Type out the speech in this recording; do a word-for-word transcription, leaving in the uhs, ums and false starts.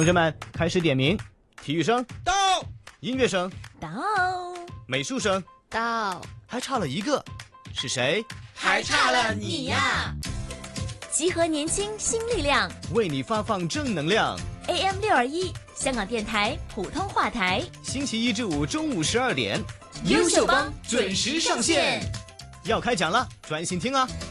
同学们开始点名，体育生到， 音乐生到， 美术生到， 还差了一个，是谁？ 还差了你呀！ 集合年轻新力量， 为你发放正能量。 A M 六二一，香港电台普通话台， 星期一至五中午十二点， 优秀帮准时上线。 要开讲了，专心听啊！